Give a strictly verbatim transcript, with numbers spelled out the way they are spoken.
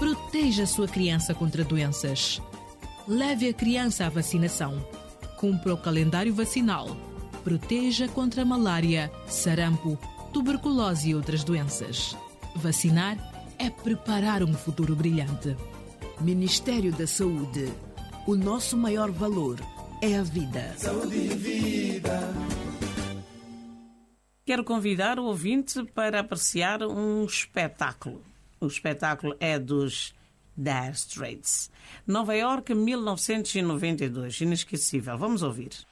Proteja sua criança contra doenças. Leve a criança à vacinação. Cumpra o calendário vacinal. Proteja contra malária, sarampo, tuberculose e outras doenças. Vacinar é preparar um futuro brilhante. Ministério da Saúde. O nosso maior valor é a vida. Saúde e vida. Quero convidar o ouvinte para apreciar um espetáculo. O espetáculo é dos Dire Straits. Nova York, mil novecentos e noventa e dois. Inesquecível. Vamos ouvir.